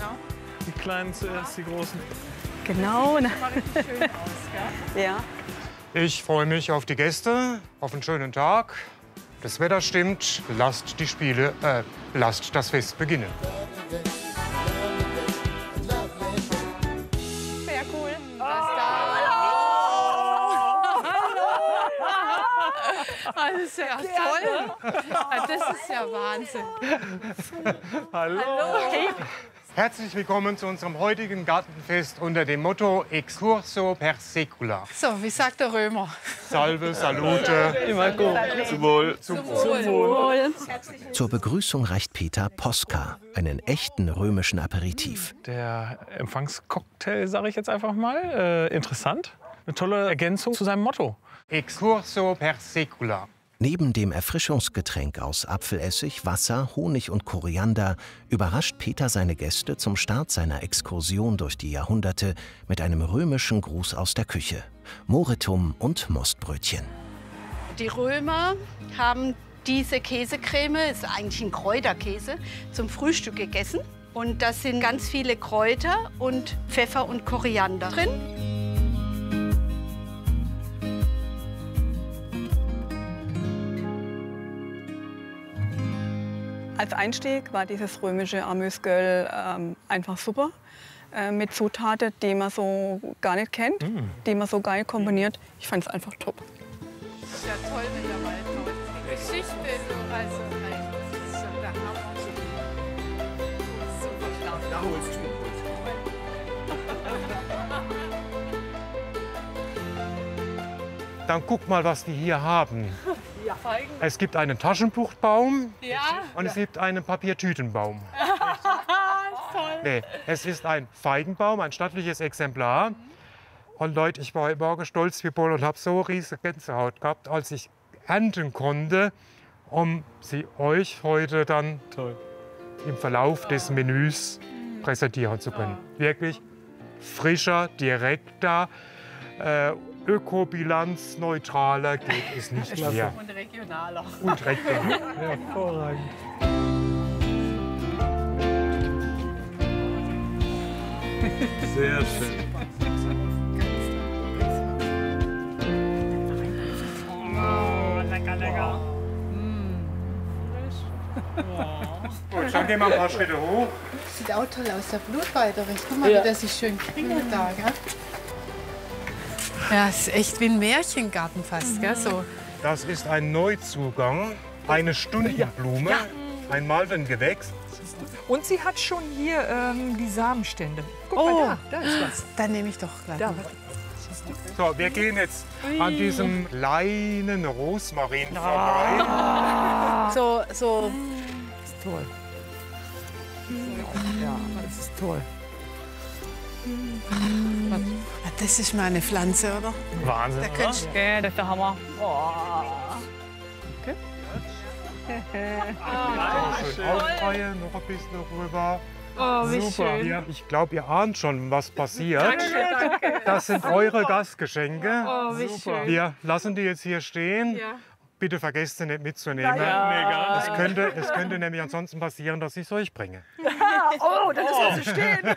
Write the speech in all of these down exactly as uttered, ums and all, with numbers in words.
Die Kleinen zuerst, die Großen. Genau. Das sieht richtig schön aus, gell? Ja. Ich freue mich auf die Gäste, auf einen schönen Tag. Das Wetter stimmt. Lasst die Spiele, äh, lasst das Fest beginnen. Sehr cool. Das ist ja toll. Das ist ja Wahnsinn. Hallo. Hey. Herzlich willkommen zu unserem heutigen Gartenfest unter dem Motto Excurso per Secula. So, wie sagt der Römer? Salve, Salute. Immer gut. Zum Wohl. Zum Wohl. Zur Begrüßung reicht Peter Posca, einen echten römischen Aperitif. Der Empfangscocktail, sage ich jetzt einfach mal. Äh, interessant. Eine tolle Ergänzung zu seinem Motto. Excurso per Secula. Neben dem Erfrischungsgetränk aus Apfelessig, Wasser, Honig und Koriander überrascht Peter seine Gäste zum Start seiner Exkursion durch die Jahrhunderte mit einem römischen Gruß aus der Küche: Moretum und Mostbrötchen. Die Römer haben diese Käsecreme, ist eigentlich ein Kräuterkäse, zum Frühstück gegessen. Und da sind ganz viele Kräuter und Pfeffer und Koriander drin. Als Einstieg war dieses römische Amüsgöl ähm, einfach super. Äh, mit Zutaten, die man so gar nicht kennt, mm. die man so geil kombiniert. Ich fand es einfach top. Das ist ja toll mit der Waldleute. Die Geschichte, so, also, das ist so der Hammer. Super stark. Da holst du schon. Dann guck mal, was wir hier haben. Ja. Es gibt einen Taschenbuchbaum Ja. und es gibt einen Papiertütenbaum. Toll. Nee, es ist ein Feigenbaum, ein stattliches Exemplar. Und Leute, ich war heute Morgen stolz wie Boll und habe so riesige Gänsehaut gehabt, als ich ernten konnte, um sie euch heute dann Toll. im Verlauf des Menüs präsentieren zu können. Wirklich frischer, direkter, äh, ökobilanzneutraler geht es nicht mehr. Und regionaler. Und regional. Hervorragend. Sehr schön. Oh, lecker, lecker. Gut, dann gehen wir ein paar Schritte hoch. Sieht auch toll aus, der Blutweiterich. Guck mal, wie das sich schön kringelt da, gell? Ja, es ist echt wie ein Märchengarten fast, gell? So. Das ist ein Neuzugang, eine Stundenblume, ein Malvengewächs. Und sie hat schon hier ähm, die Samenstände. Guck Oh, mal da, da ist was. Dann nehme ich doch gleich. Da. mal. So, wir gehen jetzt an diesem kleinen Rosmarin vorbei. So, so. Das ist toll. Ja, das ist toll. Das ist meine Pflanze, oder? Wahnsinn, Da oder? könntest Ja, das ist der Hammer. Schön aufreihen, noch ein bisschen rüber. Oh, wie Super. schön. Ja, ich glaube, ihr ahnt schon, was passiert. Danke, danke. Das sind eure Gastgeschenke. Oh, wie schön. Wir lassen die jetzt hier stehen. Ja. Bitte vergesst sie nicht mitzunehmen. Mega. Es könnte, es könnte nämlich ansonsten passieren, dass ich es euch bringe. Oh, das ist was zu stehen.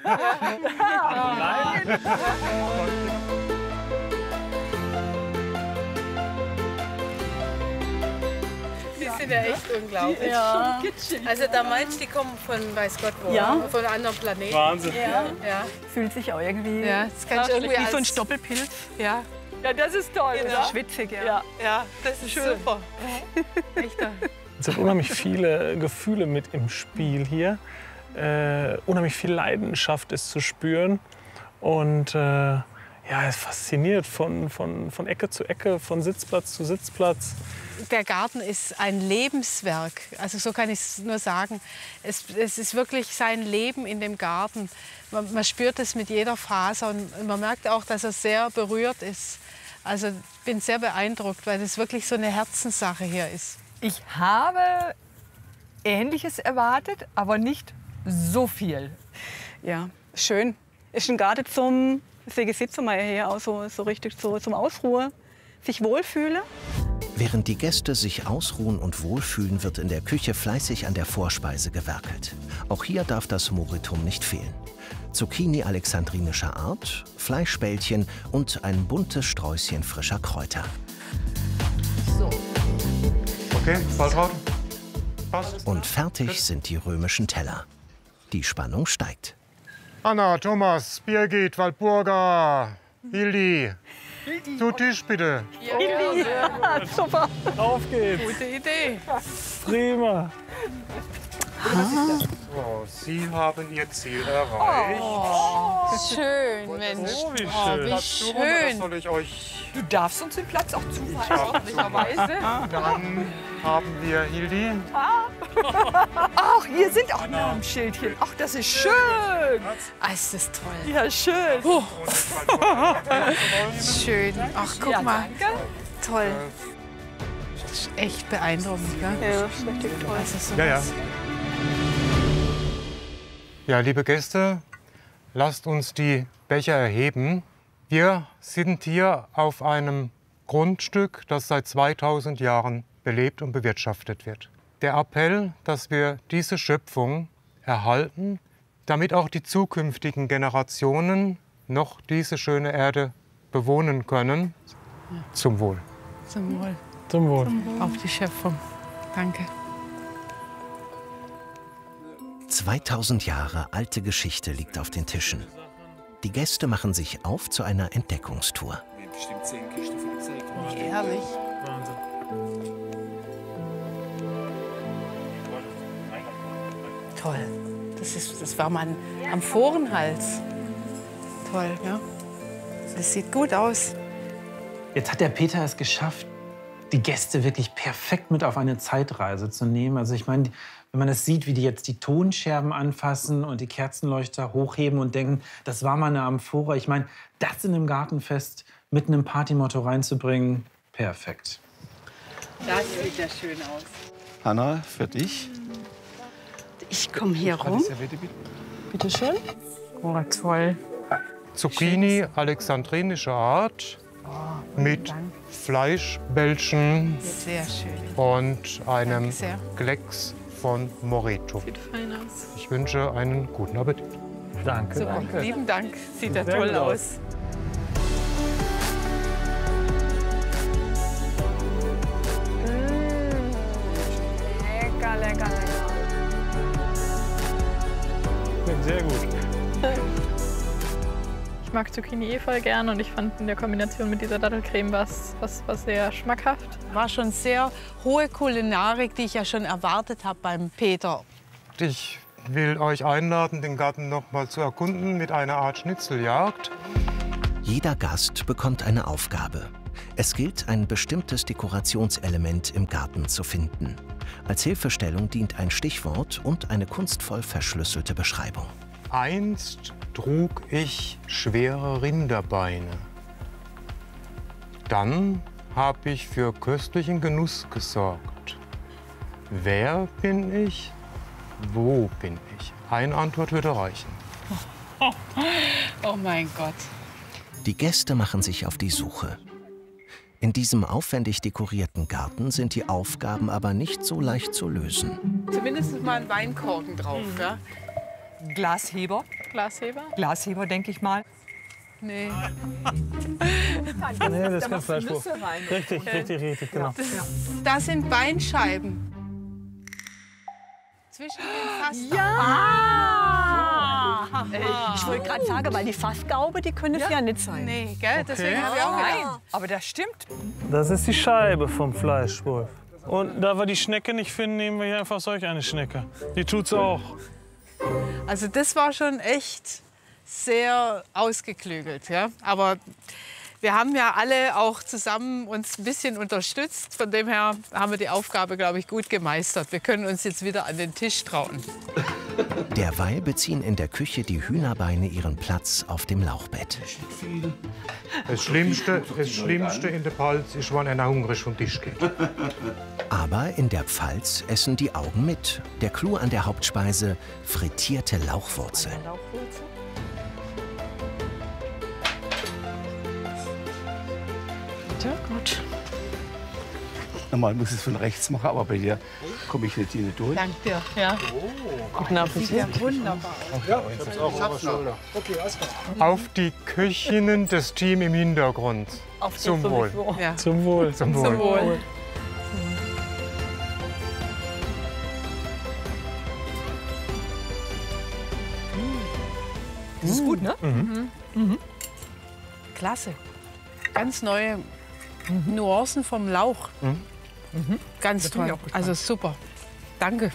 Die sind ja echt unglaublich. Ja. Also da meinst du, die kommen von weiß Gott wo, Ja. von einem anderen Planeten. Wahnsinn. Ja, ja. Fühlt sich auch irgendwie Ja, das kannst du irgendwie wie so ein als- Stoppelpilz. Ja, Ja, das ist toll. Genau. oder? Schwitzig, ja. Ja. ja, das ist super. Echt. Es sind unheimlich viele Gefühle mit im Spiel hier. Äh, unheimlich viel Leidenschaft ist zu spüren. Und äh, ja, es fasziniert von, von, von Ecke zu Ecke, von Sitzplatz zu Sitzplatz. Der Garten ist ein Lebenswerk. Also so kann ich es nur sagen. Es, es ist wirklich sein Leben in dem Garten. Man, man spürt es mit jeder Faser und man merkt auch, dass er sehr berührt ist. Also ich bin sehr beeindruckt, weil es wirklich so eine Herzenssache hier ist. Ich habe Ähnliches erwartet, aber nicht so viel. Ja, schön. Ist ein Garten zum, deswegen sitzen wir hier auch so, so richtig so, zum Ausruhen, sich wohlfühlen. Während die Gäste sich ausruhen und wohlfühlen, wird in der Küche fleißig an der Vorspeise gewerkelt. Auch hier darf das Moritum nicht fehlen. Zucchini alexandrinischer Art, Fleischbällchen und ein buntes Sträußchen frischer Kräuter. So. Okay, Waltraud. Passt. Und fertig sind die römischen Teller. Die Spannung steigt. Anna, Thomas, Birgit, Walpurga, Hildi. Zu Tisch bitte. Ja, super. Auf geht's. Gute Idee. Prima. So, Sie haben Ihr Ziel erreicht. Oh, schön, Mensch. Oh, wie schön. Oh, wie Was schön. soll ich euch... Du darfst uns den Platz auch zuweisen, ordentlicherweise. Dann haben wir Hildi. Ach, hier sind auch Namensschildchen. Ach, das ist schön. Ah, ist das toll. Ja, schön. Oh. Schön. Ach, guck Ja, mal. danke. Toll. Das ist echt beeindruckend, gell? Ja, das ist richtig toll. Also sowas. Ja, ja. Ja, liebe Gäste, lasst uns die Becher erheben. Wir sind hier auf einem Grundstück, das seit zweitausend Jahren belebt und bewirtschaftet wird. Der Appell, dass wir diese Schöpfung erhalten, damit auch die zukünftigen Generationen noch diese schöne Erde bewohnen können. Zum Wohl. Zum Wohl. Zum Wohl. Auf die Schöpfung. Danke. zweitausend Jahre alte Geschichte liegt auf den Tischen. Die Gäste machen sich auf zu einer Entdeckungstour. Herrlich. Toll. Das, ist, das war mein Amphorenhals. Toll, ja. Das sieht gut aus. Jetzt hat der Peter es geschafft, die Gäste wirklich perfekt mit auf eine Zeitreise zu nehmen. Also ich meine, wenn man das sieht, wie die jetzt die Tonscherben anfassen und die Kerzenleuchter hochheben und denken, das war mal eine Amphora. Ich meine, das in einem Gartenfest mit einem Partymotto reinzubringen, perfekt. Das sieht ja schön aus. Hanna, für dich. Ich komme hier rum. Bitte schön. Oh, toll. Zucchini alexandrinischer Art mit Fleischbällchen Sehr schön. und einem Danke sehr. Klecks von Moretum. Sieht fein aus. Ich wünsche einen guten Appetit. Danke, Super. danke. Lieben Dank. Sieht ja Sehr toll gut aus. aus. Lecker, lecker, lecker. Schmeckt sehr gut. Ich mag Zucchini eh voll gern und ich fand in der Kombination mit dieser Dattelcreme was, was, was sehr schmackhaft. War schon sehr hohe Kulinarik, die ich ja schon erwartet habe beim Peter. Ich will euch einladen, den Garten noch mal zu erkunden mit einer Art Schnitzeljagd. Jeder Gast bekommt eine Aufgabe. Es gilt, ein bestimmtes Dekorationselement im Garten zu finden. Als Hilfestellung dient ein Stichwort und eine kunstvoll verschlüsselte Beschreibung. Einst trug ich schwere Rinderbeine. Dann habe ich für köstlichen Genuss gesorgt. Wer bin ich? Wo bin ich? Eine Antwort würde reichen. Oh mein Gott. Die Gäste machen sich auf die Suche. In diesem aufwendig dekorierten Garten sind die Aufgaben aber nicht so leicht zu lösen. Zumindest mal ein Weinkorken drauf, ja? Glasheber. Glasheber. Glasheber, denke ich mal. Nee. Nee, das ist kein Fleischwurf. Nüsse rein. Richtig, richtig, richtig, genau. Das sind Weinscheiben. Zwischen den Fasten. Ah! Ich wollte gerade sagen, weil die Fassgaube, die können es ja. nicht sein. Nee, gell? Deswegen habe ich auch gedacht. Nein, aber das stimmt. Das ist die Scheibe vom Fleischwolf. Und da wir die Schnecke nicht finden, nehmen wir hier einfach solch eine Schnecke. Die tut's auch. Also das war schon echt sehr ausgeklügelt, ja. Aber wir haben ja alle auch zusammen uns ein bisschen unterstützt. Von dem her haben wir die Aufgabe, glaube ich, gut gemeistert. Wir können uns jetzt wieder an den Tisch trauen. Derweil beziehen in der Küche die Hühnerbeine ihren Platz auf dem Lauchbett. Das Schlimmste, das Schlimmste in der Pfalz ist, wenn einer hungrig vom Tisch geht. Aber in der Pfalz essen die Augen mit. Der Clou an der Hauptspeise: frittierte Lauchwurzeln. Bitte? Gut. Normal muss ich es von rechts machen, aber bei dir komme ich nicht hier nicht durch. Danke dir. Ja. Guten Appetit. Ja, wunderbar. Ja, auf die Köchinnen, das Team im Hintergrund. Auf Zum Wohl. Ja. Zum Wohl. Zum Wohl. Zum Wohl. Das ist gut, ne? Mhm. Mhm. Klasse. Ganz neue Nuancen vom Lauch. Mhm. Mhm. Ganz Das finde ich toll. auch gut. Also super. Danke.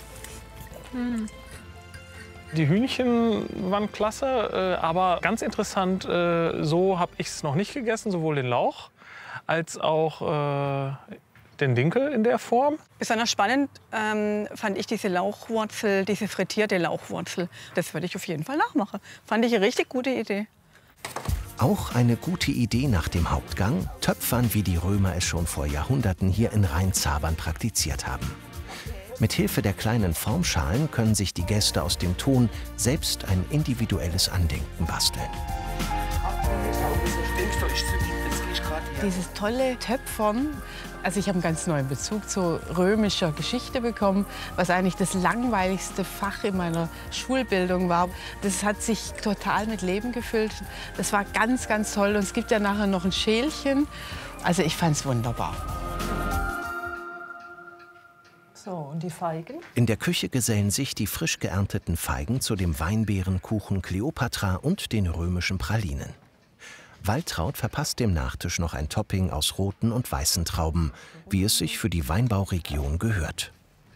Die Hühnchen waren klasse, äh, aber ganz interessant, äh, so habe ich es noch nicht gegessen, sowohl den Lauch als auch äh, den Dinkel in der Form. Besonders spannend ähm, fand ich diese Lauchwurzel, diese frittierte Lauchwurzel. Das würde ich auf jeden Fall nachmachen. Fand ich eine richtig gute Idee. Auch eine gute Idee nach dem Hauptgang, Töpfern, wie die Römer es schon vor Jahrhunderten hier in Rheinzabern praktiziert haben. Mit Hilfe der kleinen Formschalen können sich die Gäste aus dem Ton selbst ein individuelles Andenken basteln. Dieses tolle Töpfern, also ich habe einen ganz neuen Bezug zu römischer Geschichte bekommen, was eigentlich das langweiligste Fach in meiner Schulbildung war. Das hat sich total mit Leben gefüllt. Das war ganz, ganz toll. Und es gibt ja nachher noch ein Schälchen. Also ich fand es wunderbar. So, und die Feigen? In der Küche gesellen sich die frisch geernteten Feigen zu dem Weinbeerenkuchen Kleopatra und den römischen Pralinen. Waltraud verpasst dem Nachtisch noch ein Topping aus roten und weißen Trauben, wie es sich für die Weinbauregion gehört.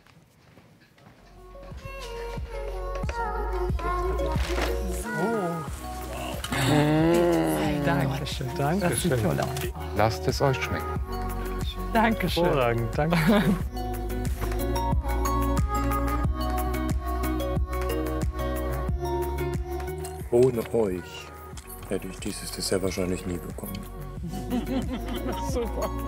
Dankeschön. Dankeschön. Das sieht toll aus. Lasst es euch schmecken. Dankeschön. Hervorragend, danke. Ohne euch hätte ich dieses Dessert wahrscheinlich nie bekommen. Super.